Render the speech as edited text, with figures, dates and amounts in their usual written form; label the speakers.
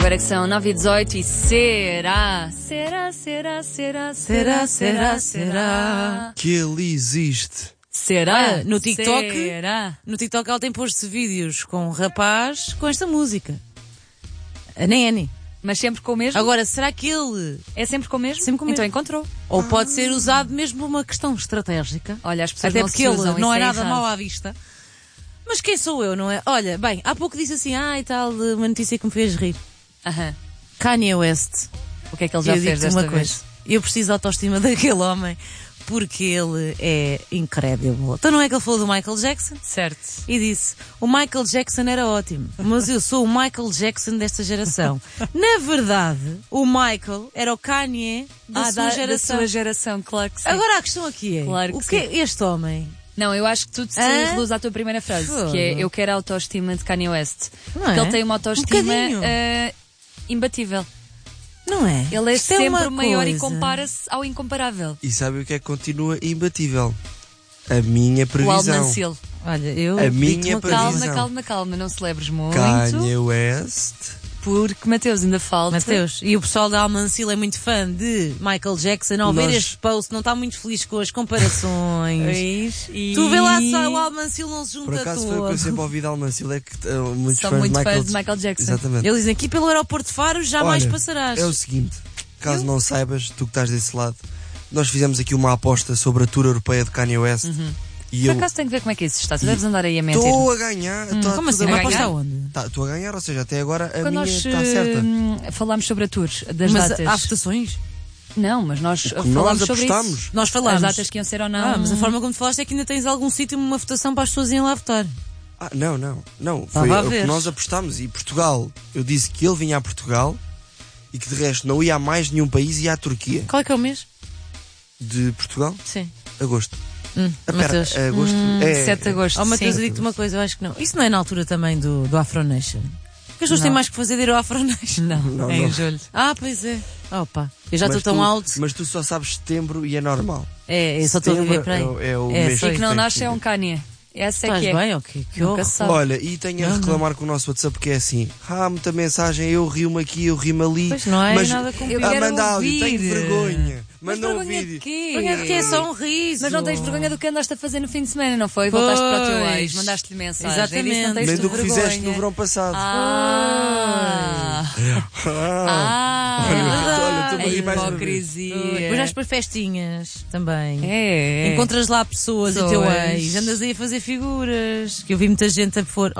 Speaker 1: Agora que são 9h18 e será
Speaker 2: que ele existe.
Speaker 1: Será?
Speaker 3: No TikTok,
Speaker 1: Será?
Speaker 3: no TikTok ela tem posto vídeos com um rapaz com esta música. A Nene.
Speaker 1: Mas sempre com o mesmo?
Speaker 3: Agora, será que ele...
Speaker 1: É sempre com o mesmo?
Speaker 3: Sempre com o
Speaker 1: Então
Speaker 3: mesmo.
Speaker 1: encontrou.
Speaker 3: Ou pode ser usado mesmo por uma questão estratégica.
Speaker 1: Olha, as pessoas
Speaker 3: Até
Speaker 1: não
Speaker 3: porque
Speaker 1: se
Speaker 3: ele
Speaker 1: usam,
Speaker 3: não
Speaker 1: isso
Speaker 3: é nada
Speaker 1: errado.
Speaker 3: mau à vista. Mas quem sou eu, não é? Olha, bem, há pouco disse assim, e tal, uma notícia que me fez rir.
Speaker 1: Aham.
Speaker 3: Kanye West.
Speaker 1: O que é que ele já
Speaker 3: Eu
Speaker 1: fez
Speaker 3: digo-te
Speaker 1: desta
Speaker 3: uma
Speaker 1: vez?
Speaker 3: coisa. Eu preciso da autoestima daquele homem porque ele é incrível. Então não é que ele falou do Michael Jackson?
Speaker 1: Certo.
Speaker 3: E disse, o Michael Jackson era ótimo, mas eu sou o Michael Jackson desta geração. Na verdade, o Michael era o Kanye da sua geração.
Speaker 1: Da sua geração, claro que sim.
Speaker 3: Agora a questão aqui é,
Speaker 1: Claro que
Speaker 3: o que é este homem?
Speaker 1: Não, eu acho que tudo se
Speaker 3: Hã?
Speaker 1: reduz à tua primeira frase,
Speaker 3: Fogo.
Speaker 1: que é eu quero a autoestima de Kanye West.
Speaker 3: Não
Speaker 1: Porque
Speaker 3: é?
Speaker 1: ele tem uma autoestima
Speaker 3: bocadinho.
Speaker 1: imbatível.
Speaker 3: Não é?
Speaker 1: Ele é
Speaker 3: Isto
Speaker 1: sempre
Speaker 3: uma
Speaker 1: o maior e
Speaker 3: coisa.
Speaker 1: compara-se ao incomparável.
Speaker 2: E sabe o que é que continua imbatível? A minha
Speaker 1: O
Speaker 2: previsão.
Speaker 1: Almancil.
Speaker 3: Olha, eu
Speaker 2: A
Speaker 3: digo-te
Speaker 2: minha
Speaker 3: uma coisa.
Speaker 2: previsão.
Speaker 1: Calma, não celebres muito.
Speaker 2: Kanye West.
Speaker 1: Porque, Mateus, ainda falta.
Speaker 3: Mateus, e o pessoal da Almancil é muito fã de Michael Jackson. Ao ver
Speaker 2: Nós-
Speaker 3: este post, não está muito feliz com as comparações.
Speaker 1: Pois, e...
Speaker 3: Tu vê lá só o Almancil não se junta
Speaker 2: Por acaso foi o que eu
Speaker 3: todo.
Speaker 2: sempre ouvi de Almancil, é que muitos
Speaker 1: São
Speaker 2: fãs
Speaker 1: muito
Speaker 2: de Michael,
Speaker 1: fãs de Michael Jackson.
Speaker 2: Exatamente.
Speaker 3: Eles dizem aqui pelo aeroporto de Faro jamais
Speaker 2: Olha,
Speaker 3: passarás.
Speaker 2: É o seguinte, caso não saibas, tu que estás desse lado, nós fizemos aqui uma aposta sobre a tour europeia de Kanye West. E
Speaker 1: Por
Speaker 2: eu
Speaker 1: acaso tenho que ver como é que isso está. Tu deves andar aí a mentir.
Speaker 2: estou a ganhar.
Speaker 3: Como assim?
Speaker 1: a
Speaker 3: Uma
Speaker 1: ganhar?
Speaker 3: aposta aonde?
Speaker 2: Estou a ganhar, ou seja, até agora a
Speaker 1: Quando
Speaker 2: minha
Speaker 1: nós
Speaker 2: está certa.
Speaker 1: falámos sobre a tour das
Speaker 3: Mas
Speaker 1: datas.
Speaker 3: há votações?
Speaker 1: Não, mas nós
Speaker 2: que
Speaker 1: falámos
Speaker 2: nós
Speaker 1: sobre
Speaker 2: apostámos.
Speaker 1: isso.
Speaker 3: Nós falámos.
Speaker 1: As datas que iam ser ou não.
Speaker 3: Mas a forma como tu falaste é que ainda tens algum sítio, uma votação para as pessoas irem lá votar.
Speaker 2: Não. Foi
Speaker 3: Estava a
Speaker 2: o que
Speaker 3: ver.
Speaker 2: nós apostámos. E Portugal, eu disse que ele vinha a Portugal e que de resto não ia a mais nenhum país, ia à Turquia.
Speaker 3: Qual é que é o mês?
Speaker 2: De Portugal,
Speaker 3: Sim.
Speaker 2: agosto. Espera,
Speaker 3: Mateus.
Speaker 2: agosto.
Speaker 1: 7 de agosto.
Speaker 3: Oh, Mateus,
Speaker 1: sim.
Speaker 3: eu digo-te uma coisa, eu acho que não. Isso não é na altura também do Afro Nation? Porque as pessoas têm mais que fazer de ir ao Afro Nation.
Speaker 2: Não,
Speaker 1: É em
Speaker 2: não.
Speaker 1: julho.
Speaker 3: Pois é. Opa, eu já
Speaker 2: Mas
Speaker 3: estou tão alto.
Speaker 2: Mas tu só sabes setembro e é normal.
Speaker 3: Eu só estou a viver
Speaker 2: Setembro
Speaker 3: para aí.
Speaker 2: é o
Speaker 3: É,
Speaker 2: mês
Speaker 3: sei
Speaker 1: E que não
Speaker 2: tem
Speaker 1: nasce é
Speaker 2: que-
Speaker 1: um Kanye. Essa é
Speaker 3: Estás
Speaker 1: que é.
Speaker 3: bem? Ok, que
Speaker 1: Nunca
Speaker 3: horror.
Speaker 1: se sabe.
Speaker 2: Olha, e tenho a reclamar com o nosso WhatsApp porque é assim, muita mensagem, eu rio-me aqui, eu rio-me ali.
Speaker 3: Pois não é
Speaker 2: mas
Speaker 3: nada com
Speaker 1: Eu quero
Speaker 2: manda áudio,
Speaker 1: ouvir.
Speaker 2: tenho vergonha.
Speaker 1: Mas
Speaker 2: Manda um
Speaker 1: vergonha de
Speaker 2: vídeo.
Speaker 1: quê?
Speaker 3: Porque é só um riso.
Speaker 1: Mas não tens vergonha do que andaste a fazer no fim de semana, não foi?
Speaker 3: Pois.
Speaker 1: Voltaste para o teu ex, mandaste-lhe mensagem.
Speaker 3: Exatamente.
Speaker 1: E disse, não tens
Speaker 2: Nem
Speaker 1: tu
Speaker 2: do que
Speaker 1: vergonha.
Speaker 2: fizeste no verão passado.
Speaker 1: Ah.
Speaker 2: Olha, estou-me a
Speaker 1: A
Speaker 2: rir mais uma vez.
Speaker 1: hipocrisia.
Speaker 3: Depois vais para festinhas também.
Speaker 1: É.
Speaker 3: Encontras lá pessoas e teu
Speaker 1: Pessoas.
Speaker 3: ex, andas aí a fazer figuras. Que eu vi muita gente a pôr.